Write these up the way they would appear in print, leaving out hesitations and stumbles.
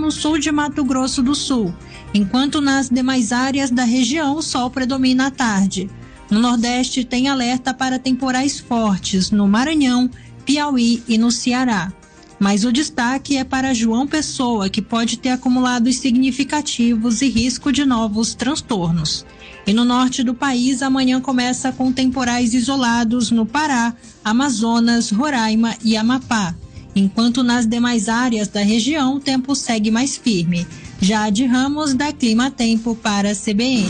no sul de Mato Grosso do Sul, enquanto nas demais áreas da região o sol predomina à tarde. No Nordeste tem alerta para temporais fortes no Maranhão, Piauí e no Ceará. Mas o destaque é para João Pessoa, que pode ter acumulados significativos e risco de novos transtornos. E no norte do país, amanhã começa com temporais isolados no Pará, Amazonas, Roraima e Amapá. Enquanto nas demais áreas da região o tempo segue mais firme. Jade Ramos, da Clima Tempo para a CBN.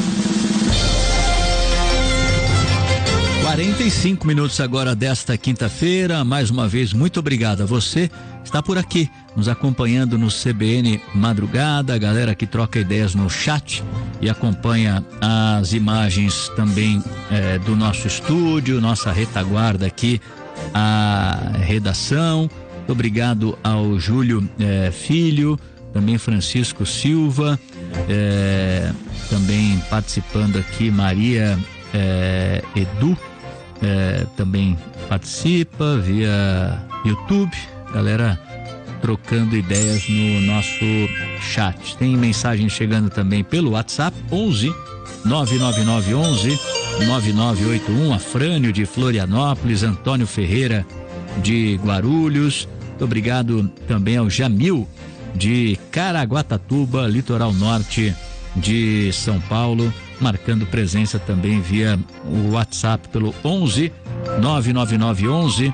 45 minutos agora desta quinta-feira. Mais uma vez, muito obrigado a você que está por aqui, nos acompanhando no CBN Madrugada, a galera que troca ideias no chat e acompanha as imagens também do nosso estúdio, nossa retaguarda aqui, a redação. Muito obrigado ao Júlio Filho, também Francisco Silva, também participando aqui Maria Edu, também participa via YouTube, galera trocando ideias no nosso chat. Tem mensagem chegando também pelo WhatsApp 11 99911 9981, Afrânio de Florianópolis, Antônio Ferreira de Guarulhos. Muito obrigado também ao Jamil de Caraguatatuba, litoral norte de São Paulo, marcando presença também via o WhatsApp pelo 11 99911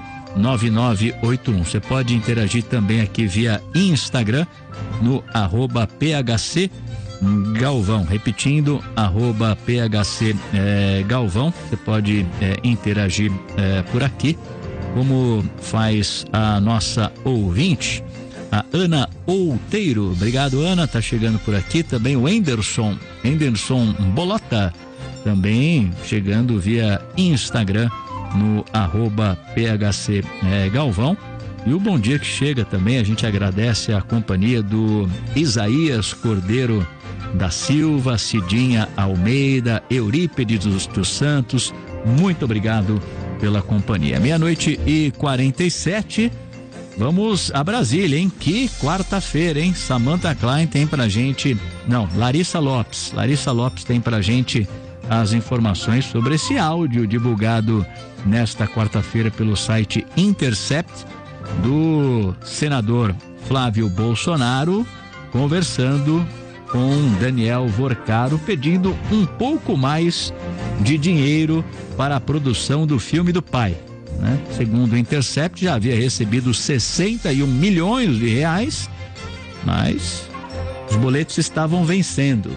9981. Você pode interagir também aqui via Instagram no @PHC Galvão, repetindo, @PHC Galvão. Você pode interagir por aqui, como faz a nossa ouvinte, a Ana Outeiro. Obrigado, Ana, tá chegando por aqui. Também o Enderson Bolota, também chegando via Instagram no @PHC Galvão. E o bom dia que chega também, a gente agradece a companhia do Isaías Cordeiro da Silva, Cidinha Almeida, Eurípedes dos Santos. Muito obrigado pela companhia. 00:47. Vamos a Brasília, hein? Que quarta-feira, hein? Samantha Klein tem pra gente... Não, Larissa Lopes tem pra gente as informações sobre esse áudio divulgado nesta quarta-feira pelo site Intercept, do senador Flávio Bolsonaro conversando com Daniel Vorcaro, pedindo um pouco mais de dinheiro para a produção do filme do pai, né? Segundo o Intercept, já havia recebido 61 milhões de reais, mas os boletos estavam vencendo.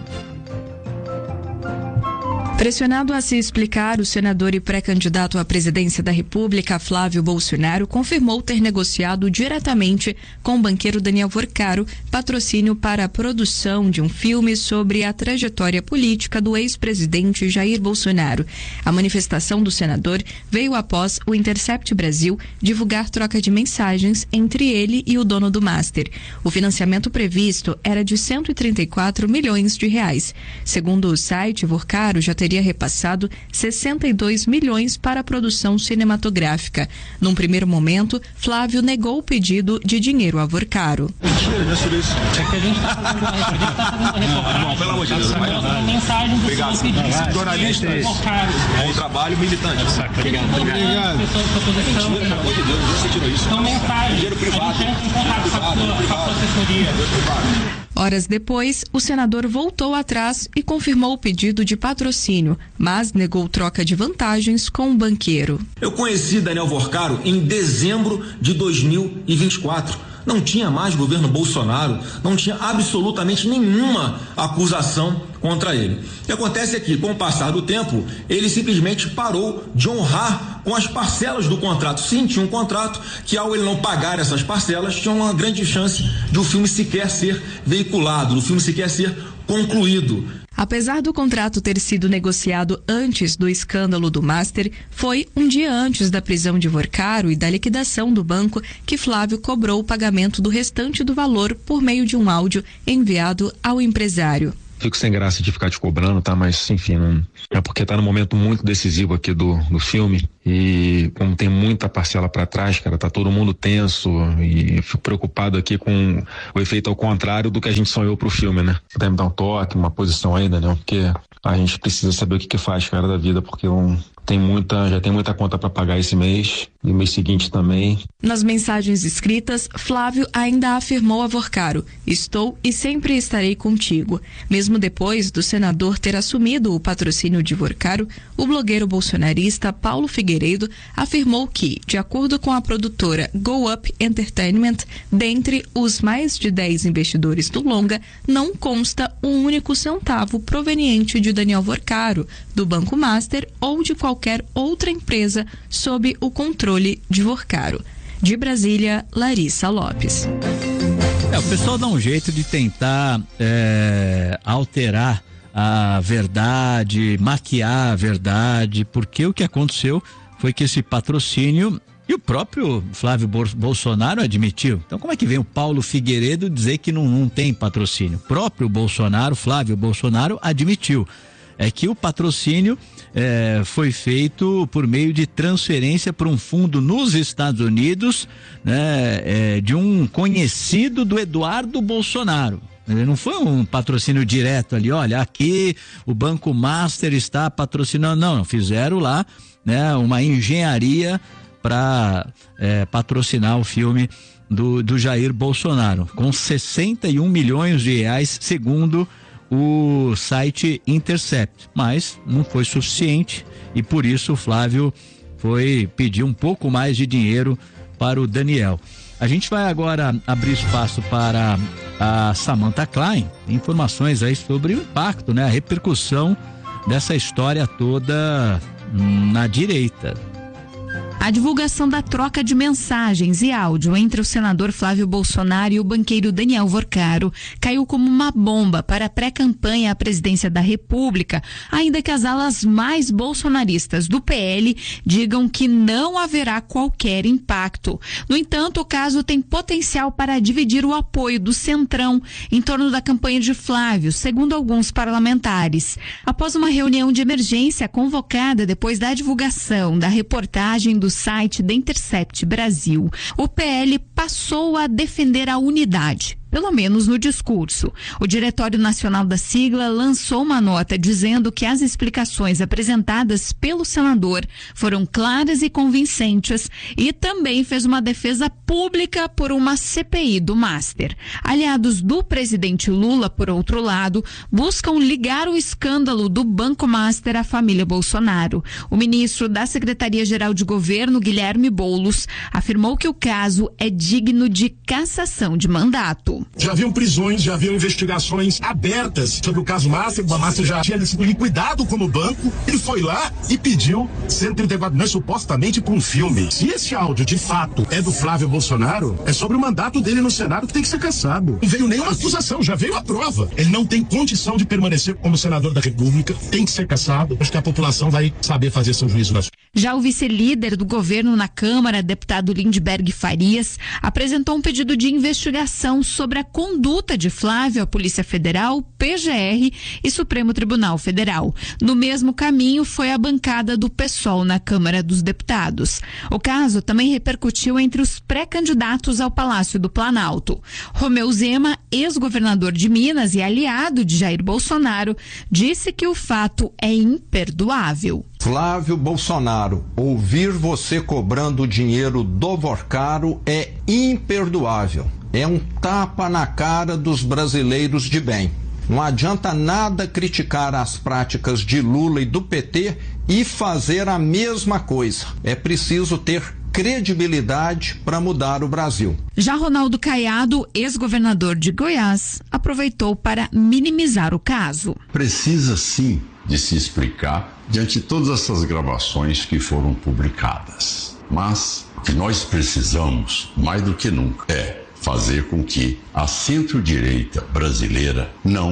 Pressionado a se explicar, o senador e pré-candidato à presidência da República, Flávio Bolsonaro, confirmou ter negociado diretamente com o banqueiro Daniel Vorcaro patrocínio para a produção de um filme sobre a trajetória política do ex-presidente Jair Bolsonaro. A manifestação do senador veio após o Intercept Brasil divulgar troca de mensagens entre ele e o dono do Master. O financiamento previsto era de 134 milhões de reais. Segundo o site, Vorcaro já teria repassado 62 milhões para a produção cinematográfica. Num primeiro momento, Flávio negou o pedido de dinheiro a Vorcaro. Mentira, não é sobre isso. É que a gente está fazendo reportagem. Pelo amor de Deus. Obrigado. Jornalista, bom trabalho, militante. Obrigado. Obrigado. Pelo amor de Deus, você tirou isso. Então, mensagem. Dinheiro privado. A gente entra em contato com a sua assessoria. Horas depois, o senador voltou atrás e confirmou o pedido de patrocínio, mas negou troca de vantagens com o banqueiro. Eu conheci Daniel Vorcaro em dezembro de 2024. Não tinha mais governo Bolsonaro, não tinha absolutamente nenhuma acusação contra ele. O que acontece é que, com o passar do tempo, ele simplesmente parou de honrar com as parcelas do contrato. Sim, tinha um contrato que, ao ele não pagar essas parcelas, tinha uma grande chance de o filme sequer ser veiculado, do filme sequer ser concluído. Apesar do contrato ter sido negociado antes do escândalo do Master, foi um dia antes da prisão de Vorcaro e da liquidação do banco que Flávio cobrou o pagamento do restante do valor por meio de um áudio enviado ao empresário. Fico sem graça de ficar te cobrando, tá? Mas, enfim, não... é porque tá num momento muito decisivo aqui do filme E como tem muita parcela para trás, cara, tá todo mundo tenso e fico preocupado aqui com o efeito ao contrário do que a gente sonhou pro filme, né? Puder me dar um toque, uma posição aí, Daniel, porque a gente precisa saber o que faz, cara, da vida, porque já tem muita conta para pagar esse mês e o mês seguinte também. Nas mensagens escritas, Flávio ainda afirmou a Vorcaro: estou e sempre estarei contigo. Mesmo depois do senador ter assumido o patrocínio de Vorcaro, o blogueiro bolsonarista Paulo Figueiredo afirmou que, de acordo com a produtora Go Up Entertainment, dentre os mais de 10 investidores do longa, não consta um único centavo proveniente de Daniel Vorcaro, do Banco Master ou de qualquer outra empresa sob o controle de Vorcaro. De Brasília, Larissa Lopes. O pessoal dá um jeito de tentar alterar a verdade, maquiar a verdade, porque o que aconteceu foi que esse patrocínio, e o próprio Flávio Bolsonaro admitiu. Então como é que vem o Paulo Figueiredo dizer que não tem patrocínio? O próprio Bolsonaro, Flávio Bolsonaro, admitiu. É que o patrocínio foi feito por meio de transferência para um fundo nos Estados Unidos, né, de um conhecido do Eduardo Bolsonaro. Não foi um patrocínio direto ali, olha, aqui o Banco Master está patrocinando, não, fizeram lá, né, uma engenharia para patrocinar o filme do Jair Bolsonaro, com 61 milhões de reais, segundo o site Intercept, mas não foi suficiente e por isso o Flávio foi pedir um pouco mais de dinheiro para o Daniel. A gente vai agora abrir espaço para a Samantha Klein, informações aí sobre o impacto, né, a repercussão dessa história toda na direita. A divulgação da troca de mensagens e áudio entre o senador Flávio Bolsonaro e o banqueiro Daniel Vorcaro caiu como uma bomba para a pré-campanha à presidência da República, ainda que as alas mais bolsonaristas do PL digam que não haverá qualquer impacto. No entanto, o caso tem potencial para dividir o apoio do Centrão em torno da campanha de Flávio, segundo alguns parlamentares. Após uma reunião de emergência convocada depois da divulgação da reportagem do site The Intercept Brasil, o PL passou a defender a unidade, pelo menos no discurso. O Diretório Nacional da sigla lançou uma nota dizendo que as explicações apresentadas pelo senador foram claras e convincentes e também fez uma defesa pública por uma CPI do Master. Aliados do presidente Lula, por outro lado, buscam ligar o escândalo do Banco Master à família Bolsonaro. O ministro da Secretaria-Geral de Governo, Guilherme Boulos, afirmou que o caso é digno de cassação de mandato. Já haviam prisões, já haviam investigações abertas sobre o caso Master. O Master já tinha sido liquidado como banco. Ele foi lá e pediu 134 milhões supostamente para um filme. Se esse áudio de fato é do Flávio Bolsonaro, é sobre o mandato dele no Senado que tem que ser cassado. Não veio nenhuma acusação, já veio a prova. Ele não tem condição de permanecer como senador da República, tem que ser cassado. Acho que a população vai saber fazer seu juízo nacional. Já o vice-líder do governo na Câmara, deputado Lindbergh Farias, apresentou um pedido de investigação sobre a conduta de Flávio à Polícia Federal, PGR e Supremo Tribunal Federal. No mesmo caminho foi a bancada do PSOL na Câmara dos Deputados. O caso também repercutiu entre os pré-candidatos ao Palácio do Planalto. Romeu Zema, ex-governador de Minas e aliado de Jair Bolsonaro, disse que o fato é imperdoável. Flávio Bolsonaro, ouvir você cobrando dinheiro do Vorcaro é imperdoável. É um tapa na cara dos brasileiros de bem. Não adianta nada criticar as práticas de Lula e do PT e fazer a mesma coisa. É preciso ter credibilidade para mudar o Brasil. Já Ronaldo Caiado, ex-governador de Goiás, aproveitou para minimizar o caso. Precisa sim de se explicar diante de todas essas gravações que foram publicadas. Mas o que nós precisamos, mais do que nunca, é fazer com que a centro-direita brasileira não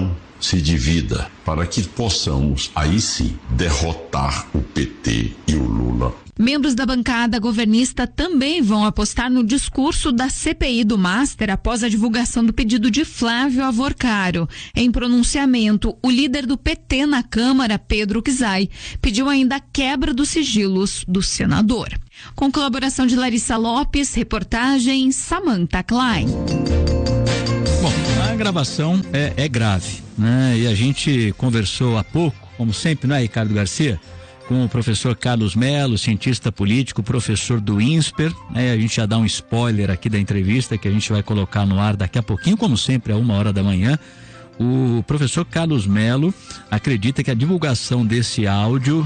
se divida para que possamos, aí sim, derrotar o PT e o Lula. Membros da bancada governista também vão apostar no discurso da CPI do Master após a divulgação do pedido de Flávio Avorcaro. Em pronunciamento, o líder do PT na Câmara, Pedro Kizai, pediu ainda a quebra dos sigilos do senador. Com colaboração de Larissa Lopes, reportagem Samantha Klein. Bom, a gravação é grave, né? E a gente conversou há pouco, como sempre, não é, Ricardo Garcia? Com o professor Carlos Melo, cientista político, professor do INSPER, né? A gente já dá um spoiler aqui da entrevista que a gente vai colocar no ar daqui a pouquinho, como sempre, a 1h da manhã. O professor Carlos Melo acredita que a divulgação desse áudio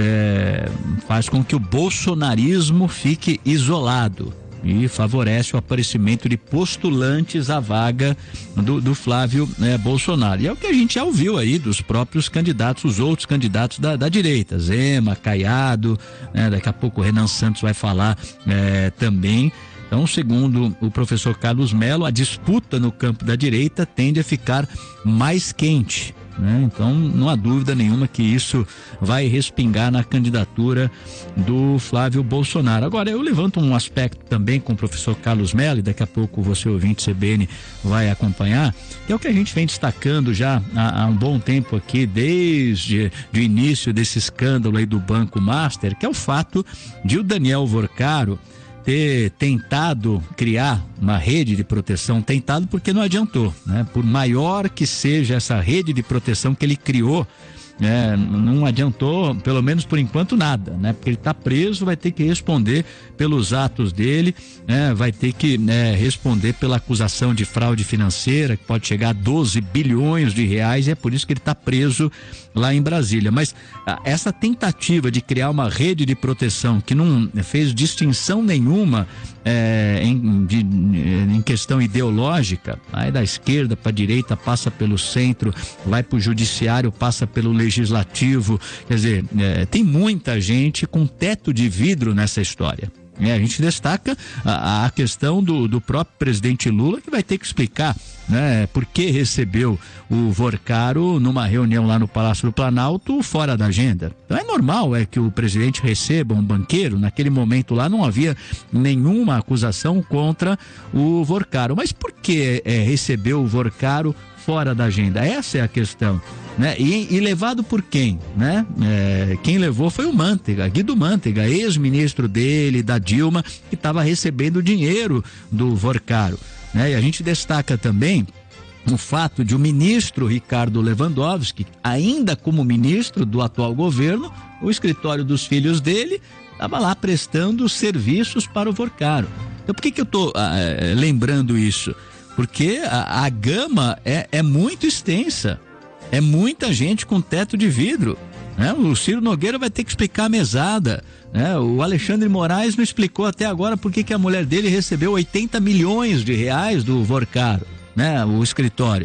faz com que o bolsonarismo fique isolado e favorece o aparecimento de postulantes à vaga do Flávio Bolsonaro. E é o que a gente já ouviu aí dos próprios candidatos, os outros candidatos da direita, Zema, Caiado, daqui a pouco o Renan Santos vai falar também. Então, segundo o professor Carlos Melo, a disputa no campo da direita tende a ficar mais quente, né? Então, não há dúvida nenhuma que isso vai respingar na candidatura do Flávio Bolsonaro. Agora, eu levanto um aspecto também com o professor Carlos Melo, e daqui a pouco você, ouvinte CBN, vai acompanhar, que é o que a gente vem destacando já há um bom tempo aqui, desde o início desse escândalo aí do Banco Master, que é o fato de o Daniel Avorcaro ter tentado criar uma rede de proteção, tentado porque não adiantou, né? Por maior que seja essa rede de proteção que ele criou, não adiantou, pelo menos por enquanto, nada, né? Porque ele está preso, vai ter que responder pelos atos dele, vai ter que responder pela acusação de fraude financeira, que pode chegar a 12 bilhões de reais, e é por isso que ele está preso lá em Brasília. Mas essa tentativa de criar uma rede de proteção que não fez distinção nenhuma em questão ideológica, aí da esquerda para a direita, passa pelo centro, vai para o judiciário, passa pelo legislativo, quer dizer, tem muita gente com teto de vidro nessa história. A gente destaca a questão do próprio presidente Lula, que vai ter que explicar, né, por que recebeu o Avorcaro numa reunião lá no Palácio do Planalto fora da agenda. Então é normal que o presidente receba um banqueiro. Naquele momento lá não havia nenhuma acusação contra o Avorcaro. Mas por que recebeu o Avorcaro fora da agenda? Essa é a questão, né? E levado por quem, né? Quem levou foi o Mantega, Guido Mantega, ex-ministro dele, da Dilma, que estava recebendo dinheiro do Avorcaro, né? E a gente destaca também o fato de o ministro Ricardo Lewandowski, ainda como ministro do atual governo, o escritório dos filhos dele estava lá prestando serviços para o Avorcaro. Então por que eu estou lembrando isso? Porque a gama é muito extensa, é muita gente com teto de vidro, né? O Ciro Nogueira vai ter que explicar a mesada, né? O Alexandre Moraes não explicou até agora por que a mulher dele recebeu 80 milhões de reais do Avorcaro, né? O escritório,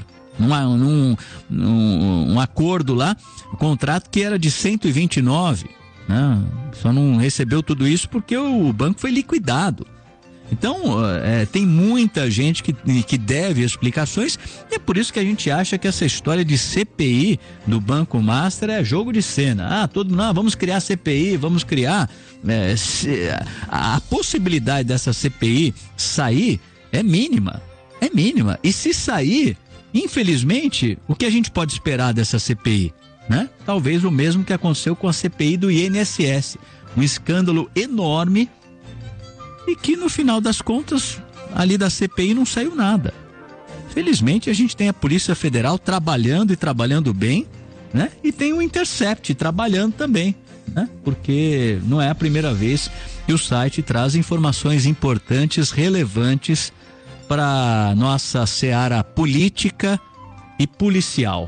num acordo lá, um contrato que era de 129, né? Só não recebeu tudo isso porque o banco foi liquidado. Então, tem muita gente que deve explicações, e é por isso que a gente acha que essa história de CPI do Banco Master é jogo de cena. Vamos criar CPI, vamos criar. A possibilidade dessa CPI sair é mínima. E se sair, infelizmente, o que a gente pode esperar dessa CPI? Né? Talvez o mesmo que aconteceu com a CPI do INSS. Um escândalo enorme, e que no final das contas ali da CPI não saiu nada. Felizmente a gente tem a Polícia Federal trabalhando e trabalhando bem, né? E tem o Intercept trabalhando também, né? Porque não é a primeira vez que o site traz informações importantes, relevantes para nossa seara política e policial.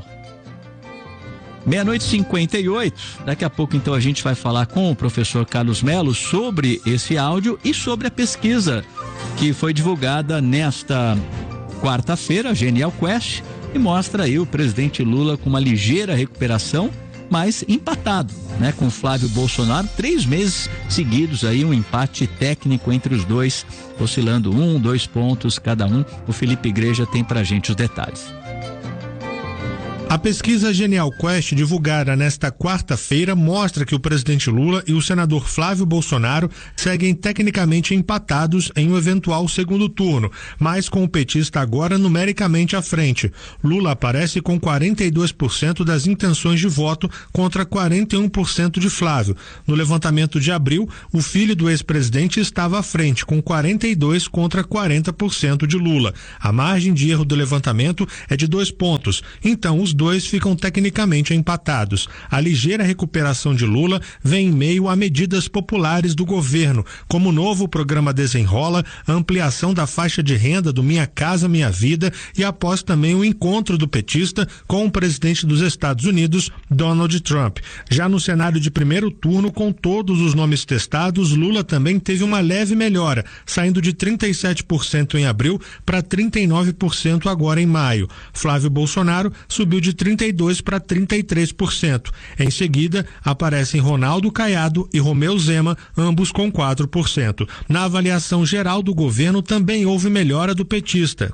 12h58, daqui a pouco então a gente vai falar com o professor Carlos Melo sobre esse áudio e sobre a pesquisa que foi divulgada nesta quarta-feira, a Genial Quest, e mostra aí o presidente Lula com uma ligeira recuperação, mas empatado, né, com Flávio Bolsonaro, 3 meses seguidos aí, um empate técnico entre os dois, oscilando 2 pontos cada um. O Felipe Igreja tem pra gente os detalhes. A pesquisa Genial Quest, divulgada nesta quarta-feira, mostra que o presidente Lula e o senador Flávio Bolsonaro seguem tecnicamente empatados em um eventual segundo turno, mas com o petista agora numericamente à frente. Lula aparece com 42% das intenções de voto contra 41% de Flávio. No levantamento de abril, o filho do ex-presidente estava à frente, com 42% contra 40% de Lula. A margem de erro do levantamento é de 2 pontos. Então, os dois ficam tecnicamente empatados. A ligeira recuperação de Lula vem em meio a medidas populares do governo, como o novo programa Desenrola, a ampliação da faixa de renda do Minha Casa Minha Vida e após também o encontro do petista com o presidente dos Estados Unidos, Donald Trump. Já no cenário de primeiro turno, com todos os nomes testados, Lula também teve uma leve melhora, saindo de 37% em abril para 39% agora em maio. Flávio Bolsonaro subiu de 32% para 33%. Em seguida, aparecem Ronaldo Caiado e Romeu Zema, ambos com 4%. Na avaliação geral do governo, também houve melhora do petista.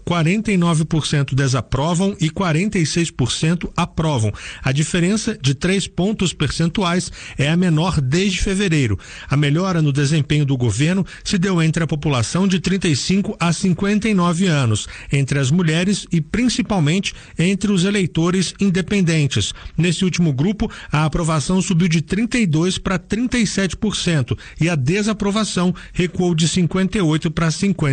49% desaprovam e 46% aprovam. A diferença de 3 pontos percentuais é a menor desde fevereiro. A melhora no desempenho do governo se deu entre a população de 35 a 59 anos, entre as mulheres e principalmente entre os eleitores independentes. Nesse último grupo, a aprovação subiu de 32% para 37% e a desaprovação recuou de 58% para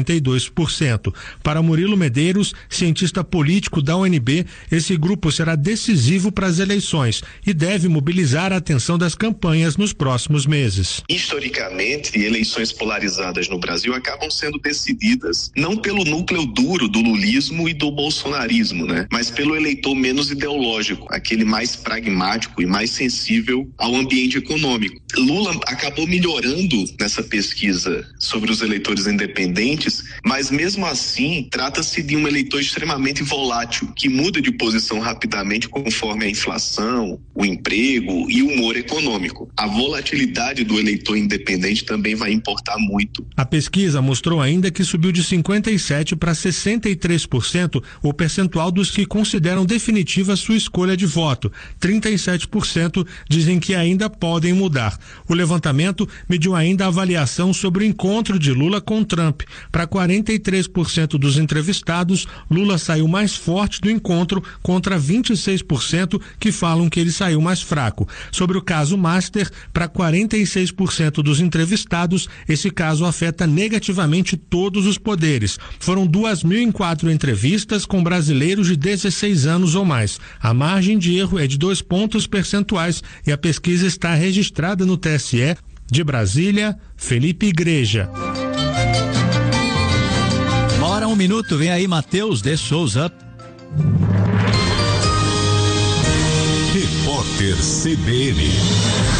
52%. Para Murilo Medeiros, cientista político da UNB, esse grupo será decisivo para as eleições e deve mobilizar a atenção das campanhas nos próximos meses. Historicamente, eleições polarizadas no Brasil acabam sendo decididas não pelo núcleo duro do lulismo e do bolsonarismo, mas pelo eleitor menos ideológico, aquele mais pragmático e mais sensível ao ambiente econômico. Lula acabou melhorando nessa pesquisa sobre os eleitores independentes, mas mesmo assim trata-se de um eleitor extremamente volátil, que muda de posição rapidamente conforme a inflação, o emprego e o humor econômico. A volatilidade do eleitor independente também vai importar muito. A pesquisa mostrou ainda que subiu de 57% para 63% o percentual dos que consideram definitiva sua escolha de voto. 37% dizem que ainda podem mudar. O levantamento mediu ainda a avaliação sobre o encontro de Lula com Trump. Para 43% dos entrevistados, Lula saiu mais forte do encontro contra 26% que falam que ele saiu mais fraco. Sobre o caso Master, para 46% dos entrevistados, esse caso afeta negativamente todos os poderes. Foram 2.004 entrevistas com brasileiros de 16 anos ou mais. A margem de erro é de 2 pontos percentuais e a pesquisa está registrada no TSE. De Brasília, Felipe Igreja. 1 minuto, vem aí Matheus de Souza. Repórter CBN.